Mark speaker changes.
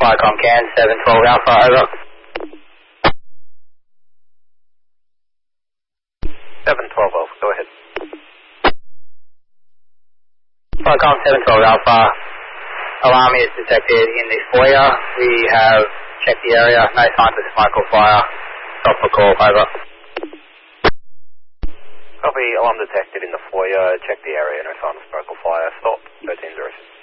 Speaker 1: Viacom Can, 712 Alpha, over.
Speaker 2: 712 Alpha, go ahead.
Speaker 1: Viacom 712 Alpha, alarm is detected in the foyer. We have checked the area, no signs of smoke or fire. Stop for call, over.
Speaker 2: Copy, alarm detected in the foyer, check the area, no sign of smoke or fire. Stop, 1306.